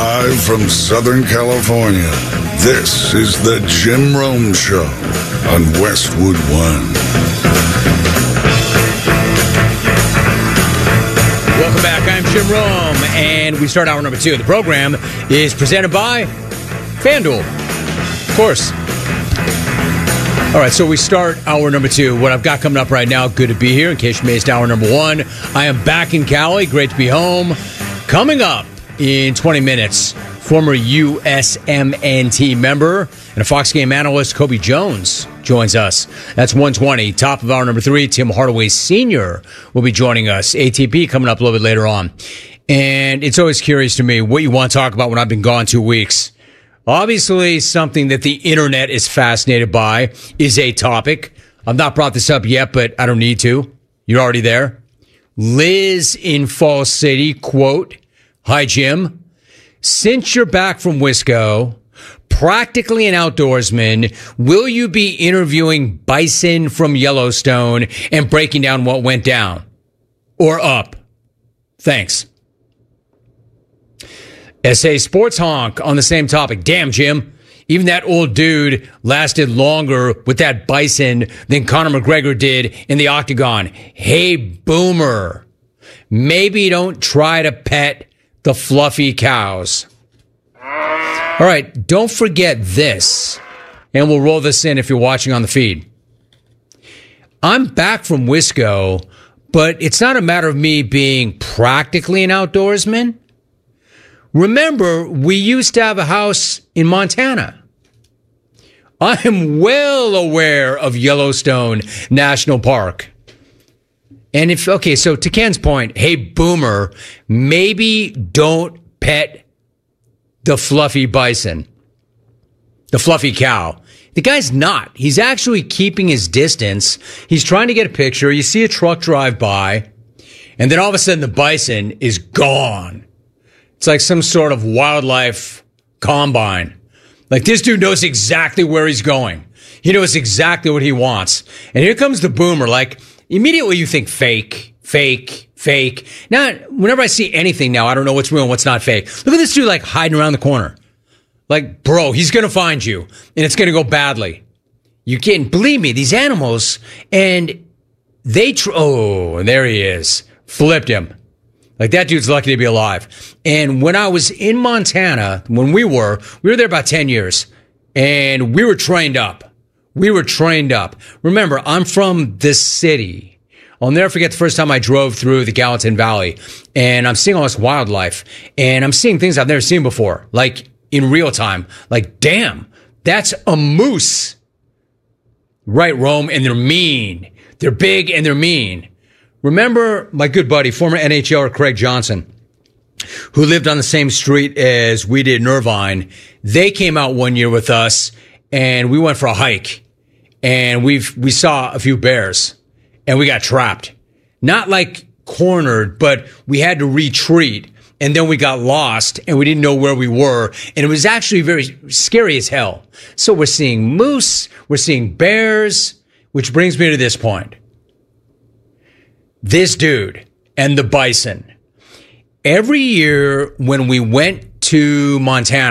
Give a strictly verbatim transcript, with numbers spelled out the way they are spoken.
Live from Southern California, this is the Jim Rome Show on Westwood One. Welcome back. I'm Jim Rome, and we start hour number two. The program is presented by FanDuel, of course. All right, so we start hour number two. What I've got coming up right now, good to be here. In case you missed hour number one, I am back in Cali. Great to be home. Coming up in twenty minutes, former U S M N T member and a Fox game analyst, Kobe Jones, joins us. That's one twenty. Top of hour number three, Tim Hardaway Senior will be joining us. A T P coming up a little bit later on. And it's always curious to me what you want to talk about when I've been gone two weeks. Obviously, something that the internet is fascinated by is a topic. I've not brought this up yet, but I don't need to. You're already there. Liz in Falls City, quote, "Hi, Jim. Since you're back from Wisco, practically an outdoorsman, will you be interviewing bison from Yellowstone and breaking down what went down? Or up? Thanks." S A Sports Honk on the same topic. Damn, Jim. Even that old dude lasted longer with that bison than Conor McGregor did in the octagon. Hey, Boomer. Maybe don't try to pet the fluffy cows. All right, don't forget this, and we'll roll this in if you're watching on the feed. I'm back from Wisco, but it's not a matter of me being practically an outdoorsman. Remember, we used to have a house in Montana. I am well aware of Yellowstone National Park. And if, okay, so to Ken's point, hey, Boomer, maybe don't pet the fluffy bison, the fluffy cow. The guy's not. He's actually keeping his distance. He's trying to get a picture. You see a truck drive by, and then all of a sudden the bison is gone. It's like some sort of wildlife combine. Like, this dude knows exactly where he's going. He knows exactly what he wants. And here comes the Boomer. Like, immediately you think fake, fake, fake. Now, whenever I see anything now, I don't know what's real and what's not fake. Look at this dude, like, hiding around the corner. Like, bro, he's going to find you, and it's going to go badly. You can't believe me. These animals, and they, tr- oh, and there he is. Flipped him. Like, that dude's lucky to be alive. And when I was in Montana, when we were, we were there about ten years, and we were trained up. We were trained up. Remember, I'm from this city. I'll never forget the first time I drove through the Gallatin Valley, and I'm seeing all this wildlife, and I'm seeing things I've never seen before, like in real time. Like, damn, that's a moose. Right, Rome, and they're mean. They're big and they're mean. Remember my good buddy, former N H L er Craig Johnson, who lived on the same street as we did in Irvine. They came out one year with us, and we went for a hike, and we've we saw a few bears, and we got trapped. Not like cornered, but we had to retreat, and then we got lost, and we didn't know where we were, and it was actually very scary as hell. So we're seeing moose, we're seeing bears, which brings me to this point. This dude and the bison. Every year when we went to Montana,